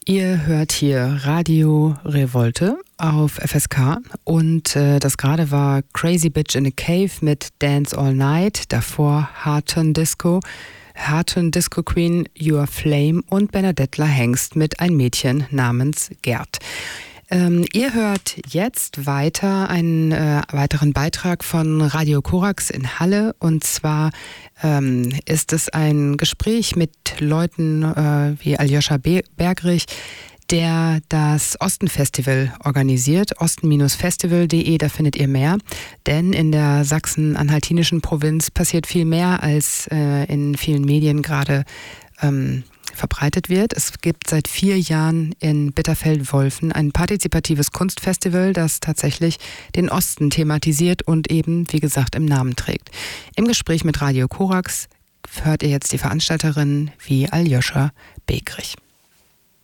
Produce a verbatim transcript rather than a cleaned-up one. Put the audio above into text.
Ihr hört hier Radio Revolte auf F S K und äh, das gerade war Crazy Bitch in a Cave mit Dance All Night, davor Harton Disco, Harton Disco Queen, Your Flame und Benedettler Hengst mit Ein Mädchen namens Gerd. Ähm, ihr hört jetzt weiter einen äh, weiteren Beitrag von Radio Korax in Halle, und zwar ähm, ist es ein Gespräch mit Leuten äh, wie Aljoscha Be- Bergrich, der das Osten-Festival organisiert, osten Festival punkt de, da findet ihr mehr, denn in der sachsen-anhaltinischen Provinz passiert viel mehr, als äh, in vielen Medien gerade ähm, verbreitet wird. Es gibt seit vier Jahren in Bitterfeld-Wolfen ein partizipatives Kunstfestival, das tatsächlich den Osten thematisiert und eben, wie gesagt, im Namen trägt. Im Gespräch mit Radio Korax hört ihr jetzt die Veranstalterin wie Aljoscha Bergrich.